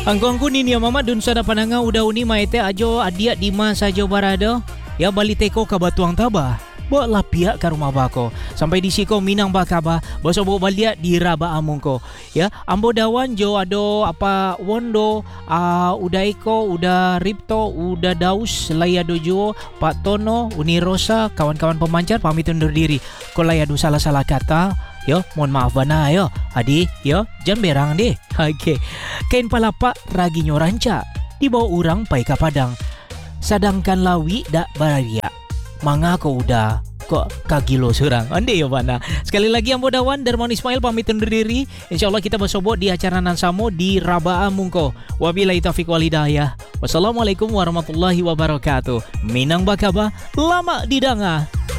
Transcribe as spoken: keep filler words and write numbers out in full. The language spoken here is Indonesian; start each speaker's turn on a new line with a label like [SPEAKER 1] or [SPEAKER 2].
[SPEAKER 1] Angku-angku ni ni mama dun sada pananga udah uni maite ajo adia dima sajo barado. Ya bali teko ka batuang taba. Bawa lah pihak ke rumah bako. Sampai di siko minang bakaba. Boso bawa balik di raba amung ko. Ya, ambo dawan jo ado apa wondo, uh, udah iko, udah ripto, udah daus, layado jo, Pak Tono, Uni Rosa, kawan-kawan pemancar pamit undur diri. Kalau layado salah-salah kata, yo, mohon maaf bana yo. Adi, yo, jangan berang deh. Oke. Okay. Kain palapa ragi nyoranca. Dibawa orang pai ka Padang. Sedangkan lawi dak bararia. Manga ko udah kok kagilo serang. Ande ya bana. Sekali lagi Ambo Dawan Darmawan Ismail pamit undur diri. Insyaallah kita bersobot di acara Nansamo di Rabaa Mungko. Wabillahi taufiq wal hidayah. Wassalamualaikum warahmatullahi wabarakatuh. Minang bakaba lama didanga.